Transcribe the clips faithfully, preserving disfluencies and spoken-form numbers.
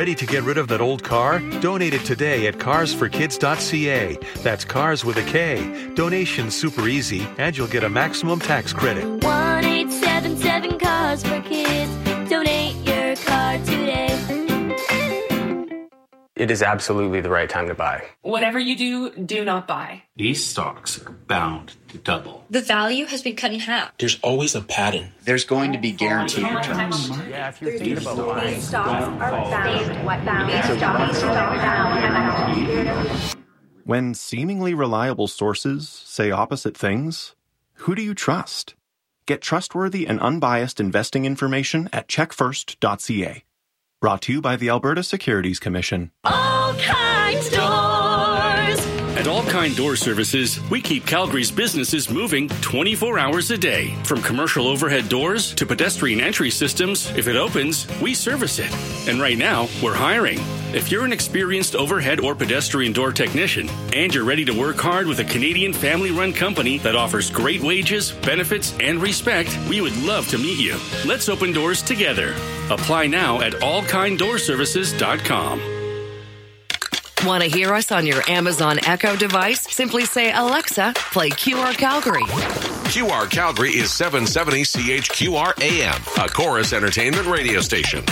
Ready to get rid of that old car? Donate it today at cars for kids dot c a. That's cars with a K. Donation's super easy, and you'll get a maximum tax credit. one eight seven seven cars for kids. Donate your car today. It is absolutely the right time to buy. Whatever you do, do not buy. These stocks are bound to double. The value has been cut in half. There's always a pattern. There's going to be guaranteed returns. Yeah, if you're thinking about buying, these stocks are bound. What bound? These stocks are bound. When seemingly reliable sources say opposite things, who do you trust? Get trustworthy and unbiased investing information at check first dot c a. Brought to you by the Alberta Securities Commission. All Kinds Doors. At All Kind Door Services, we keep Calgary's businesses moving twenty-four hours a day. From commercial overhead doors to pedestrian entry systems, if it opens, we service it. And right now, we're hiring. If you're an experienced overhead or pedestrian door technician and you're ready to work hard with a Canadian family-run company that offers great wages, benefits, and respect, we would love to meet you. Let's open doors together. Apply now at all kind door services dot com. Want to hear us on your Amazon Echo device? Simply say, Alexa, play Q R Calgary. Q R Calgary is seven seventy C H Q R A M, a Chorus Entertainment radio station.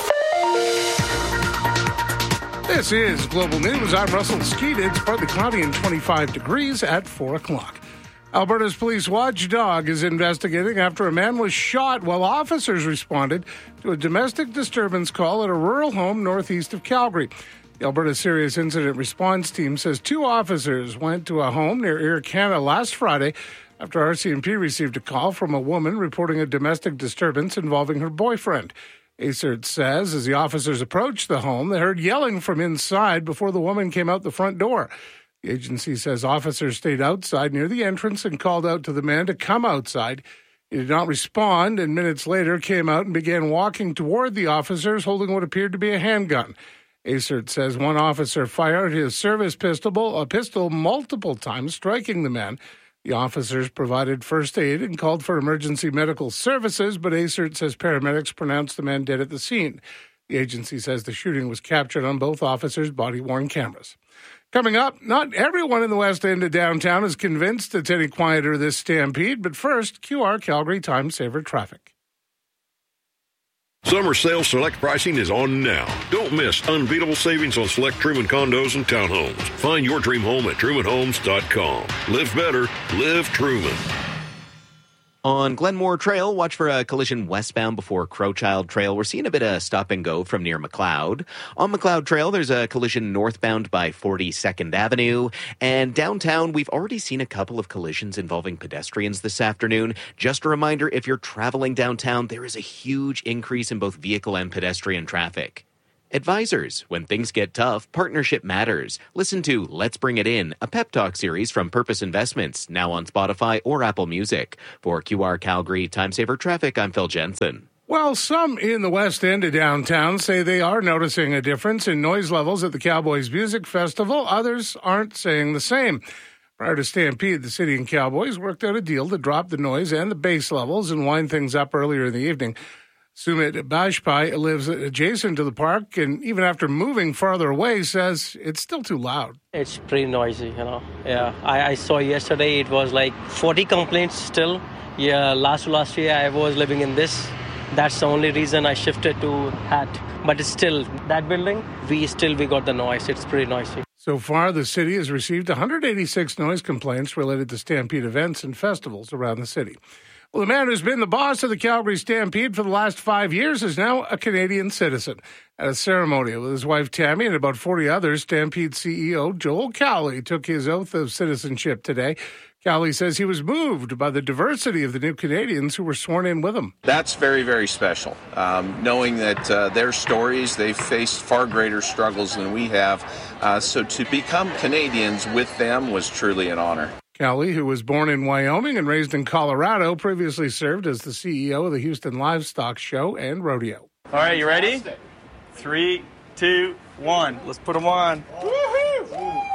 This is Global News. I'm Russell Skeet. It's partly cloudy and twenty-five degrees at four o'clock. Alberta's police watchdog is investigating after a man was shot while officers responded to a domestic disturbance call at a rural home northeast of Calgary. The Alberta Serious Incident Response Team says two officers went to a home near Air Canada last Friday after R C M P received a call from a woman reporting a domestic disturbance involving her boyfriend. A C I R T says as the officers approached the home, they heard yelling from inside before the woman came out the front door. The agency says officers stayed outside near the entrance and called out to the man to come outside. He did not respond and minutes later came out and began walking toward the officers holding what appeared to be a handgun. A C I R T says one officer fired his service pistol, a pistol multiple times, striking the man. The officers provided first aid and called for emergency medical services, but A C I R T says paramedics pronounced the man dead at the scene. The agency says the shooting was captured on both officers' body-worn cameras. Coming up, not everyone in the west end of downtown is convinced it's any quieter this stampede, but first, Q R Calgary Time Saver Traffic. Summer sales select pricing is on now. Don't miss unbeatable savings on select Truman condos and townhomes. Find your dream home at truman homes dot com. Live better, live Truman. On Glenmore Trail, watch for a collision westbound before Crowchild Trail. We're seeing a bit of stop and go from near McLeod. On McLeod Trail, there's a collision northbound by forty-second Avenue. And downtown, we've already seen a couple of collisions involving pedestrians this afternoon. Just a reminder, if you're traveling downtown, there is a huge increase in both vehicle and pedestrian traffic. Advisors, when things get tough, partnership matters. Listen to Let's Bring It In, a pep talk series from Purpose Investments, now on Spotify or Apple Music. For Q R Calgary Time Saver Traffic, I'm Phil Jensen. Well, some in the west end of downtown say they are noticing a difference in noise levels at the Cowboys Music Festival. Others aren't saying the same. Prior to Stampede, the City and Cowboys worked out a deal to drop the noise and the bass levels and wind things up earlier in the evening. Sumit Bajpai lives adjacent to the park, and even after moving farther away, says it's still too loud. It's pretty noisy, you know. Yeah, I, I saw yesterday it was like forty complaints still. Yeah, last last year I was living in this. That's the only reason I shifted to Hat. But it's still, that building, we still, we got the noise. It's pretty noisy. So far, the city has received one hundred eighty-six noise complaints related to Stampede events and festivals around the city. Well, the man who's been the boss of the Calgary Stampede for the last five years is now a Canadian citizen. At a ceremony with his wife Tammy and about forty others, Stampede C E O Joel Cowley took his oath of citizenship today. Cowley says he was moved by the diversity of the new Canadians who were sworn in with him. That's very, very special. Um, knowing that uh, their stories, they've faced far greater struggles than we have. Uh, so to become Canadians with them was truly an honor. Cowley, who was born in Wyoming and raised in Colorado, previously served as the C E O of the Houston Livestock Show and Rodeo. All right, you ready? Three, two, one. Let's put them on. Woohoo!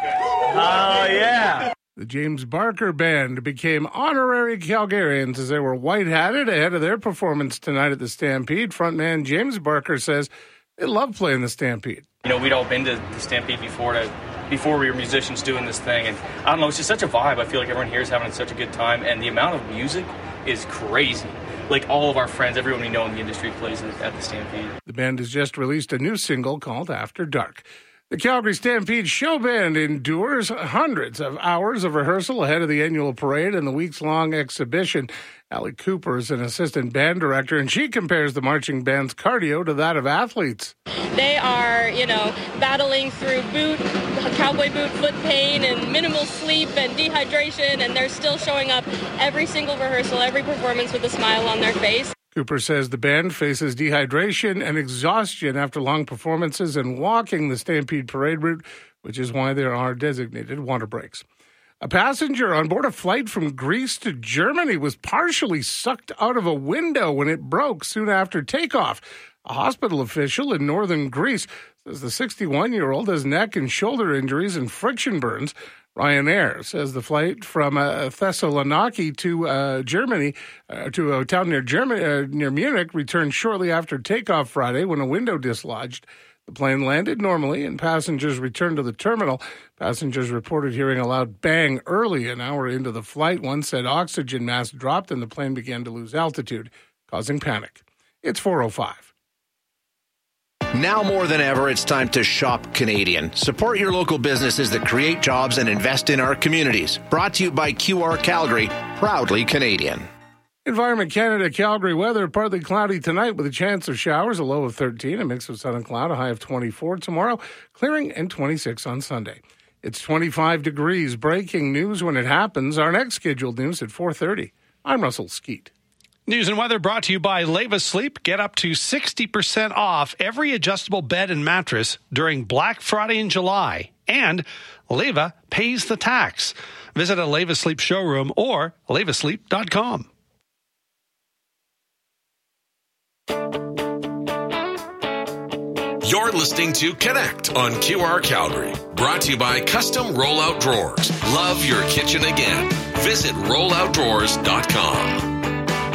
Oh, yeah. The James Barker Band became honorary Calgarians as they were white-hatted ahead of their performance tonight at the Stampede. Frontman James Barker says They love playing the Stampede. You know, we'd all been to the Stampede before to, before we were musicians doing this thing. And I don't know, it's just such a vibe. I feel like everyone here is having such a good time. And the amount of music is crazy. Like all of our friends, everyone we know in the industry plays at the Stampede. The band has just released a new single called After Dark. The Calgary Stampede Show Band endures hundreds of hours of rehearsal ahead of the annual parade and the weeks-long exhibition. Allie Cooper is an assistant band director, and she compares the marching band's cardio to that of athletes. They are, you know, battling through boot, cowboy boot foot pain and minimal sleep and dehydration, and they're still showing up every single rehearsal, every performance with a smile on their face. Cooper says the band faces dehydration and exhaustion after long performances and walking the Stampede parade route, which is why there are designated water breaks. A passenger on board a flight from Greece to Germany was partially sucked out of a window when it broke soon after takeoff. A hospital official in northern Greece says the sixty-one-year-old has neck and shoulder injuries and friction burns. Ryanair says the flight from uh, Thessaloniki to uh, Germany, uh, to a town near Germany, uh, near Munich, returned shortly after takeoff Friday when a window dislodged. The plane landed normally and passengers returned to the terminal. Passengers reported hearing a loud bang early, an hour into the flight. One said oxygen mask dropped and the plane began to lose altitude, causing panic. It's four oh five. Now more than ever, it's time to shop Canadian. Support your local businesses that create jobs and invest in our communities. Brought to you by Q R Calgary, proudly Canadian. Environment Canada Calgary weather, partly cloudy tonight with a chance of showers, a low of thirteen, a mix of sun and cloud, a high of twenty-four tomorrow, clearing and twenty-six on Sunday. It's twenty-five degrees. Breaking news when it happens. Our next scheduled news at four thirty. I'm Russell Skeet. News and weather brought to you by Leva Sleep. Get up to sixty percent off every adjustable bed and mattress during Black Friday in July. And Leva pays the tax. Visit a Leva Sleep showroom or leva sleep dot com. You're listening to Connect on Q R Calgary. Brought to you by Custom Rollout Drawers. Love your kitchen again. Visit roll out drawers dot com.